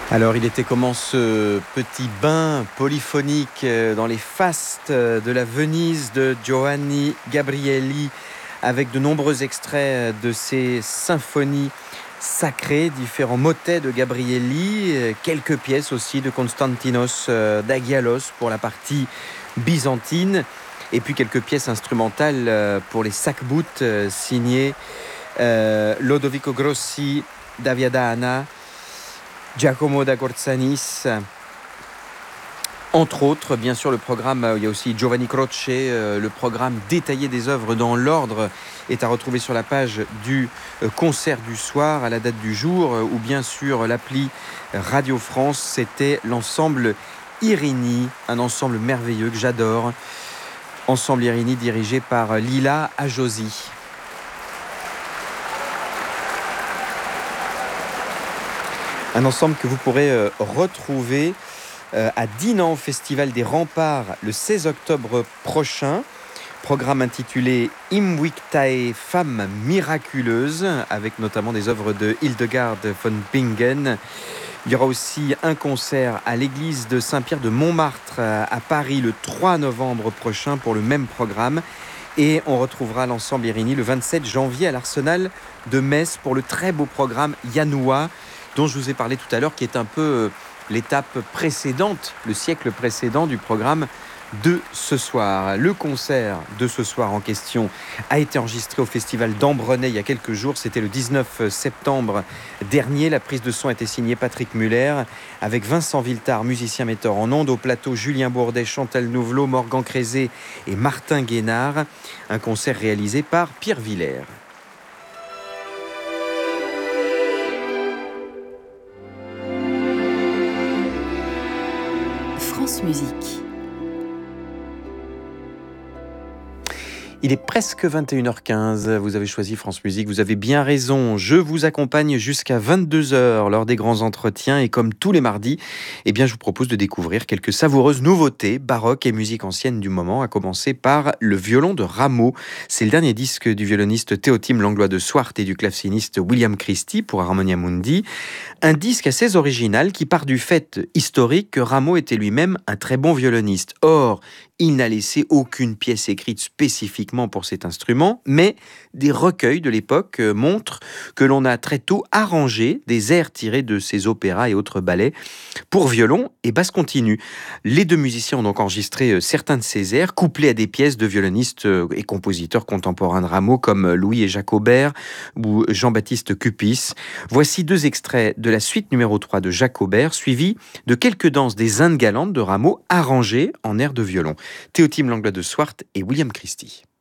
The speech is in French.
Alors, il était comment ce petit bain polyphonique dans les fastes de la Venise de Giovanni Gabrieli, avec de nombreux extraits de ses symphonies sacrées, différents motets de Gabrieli, quelques pièces aussi de Konstantinos Dagialos pour la partie byzantine, et puis quelques pièces instrumentales pour les sac-boutes signées Lodovico Grossi, Davia D'Ana, Giacomo da Corzanis, entre autres. Bien sûr, le programme, il y a aussi Giovanni Croce, le programme détaillé des œuvres dans l'ordre est à retrouver sur la page du concert du soir à la date du jour, ou bien sur l'appli Radio France. C'était l'ensemble Irini, un ensemble merveilleux que j'adore. Ensemble Irini dirigé par Lila Ajosi. Un ensemble que vous pourrez retrouver à Dinan, au Festival des Remparts, le 16 octobre prochain. Programme intitulé Imvictae, Femmes miraculeuses, avec notamment des œuvres de Hildegard von Bingen. Il y aura aussi un concert à l'église de Saint-Pierre de Montmartre à Paris le 3 novembre prochain pour le même programme. Et on retrouvera l'ensemble Irini le 27 janvier à l'Arsenal de Metz pour le très beau programme Yanoua, dont je vous ai parlé tout à l'heure, qui est un peu l'étape précédente, le siècle précédent du programme de ce soir. Le concert de ce soir en question a été enregistré au Festival d'Ambrenay il y a quelques jours. C'était le 19 septembre dernier. La prise de son a été signée Patrick Muller, avec Vincent Viltard, musicien metteur en ondes. Au plateau, Julien Bourdet, Chantal Nouvelot, Morgan Crézé et Martin Guénard. Un concert réalisé par Pierre Villers. France Musique. Il est presque 21h15, vous avez choisi France Musique, vous avez bien raison. Je vous accompagne jusqu'à 22h lors des grands entretiens et comme tous les mardis, je vous propose de découvrir quelques savoureuses nouveautés baroques et musique ancienne du moment, à commencer par le violon de Rameau. C'est le dernier disque du violoniste Théotime Langlois de Swart et du claveciniste William Christie pour Harmonia Mundi. Un disque assez original qui part du fait historique que Rameau était lui-même un très bon violoniste. Or, il n'a laissé aucune pièce écrite spécifiquement pour cet instrument, mais des recueils de l'époque montrent que l'on a très tôt arrangé des airs tirés de ses opéras et autres ballets pour violon et basse continue. Les deux musiciens ont donc enregistré certains de ces airs, couplés à des pièces de violonistes et compositeurs contemporains de Rameau comme Louis et Jacques Aubert ou Jean-Baptiste Cupis. Voici deux extraits de la suite numéro 3 de Jacques Aubert, suivi de quelques danses des Indes galantes de Rameau arrangées en airs de violon. Théotime Langlois de Swart et William Christie.